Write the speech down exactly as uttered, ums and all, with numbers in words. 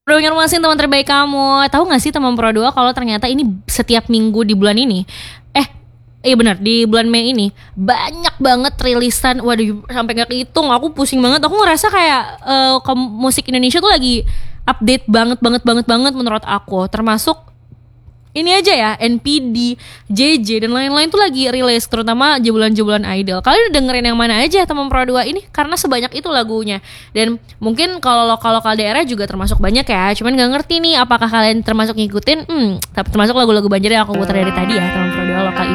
Udah ngirmasin teman terbaik kamu. Tahu gak sih teman Pro dua kalau ternyata ini setiap minggu di bulan ini, eh iya benar di bulan Mei ini banyak banget rilisan. Waduh sampai gak kehitung, aku pusing banget. Aku ngerasa kayak uh, musik Indonesia tuh lagi update banget banget banget banget menurut aku. Termasuk ini aja ya, N P D, J J dan lain-lain tuh lagi rilis, terutama jebolan-jebolan idol. Kalian udah dengerin yang mana aja teman Pro dua ini? Karena sebanyak itu lagunya. Dan mungkin kalau lokal-lokal daerah juga termasuk banyak ya. Cuman gak ngerti nih apakah kalian termasuk ngikutin. Hmm, tapi termasuk lagu-lagu Banjar yang aku putar dari tadi ya, teman Pro dua lokal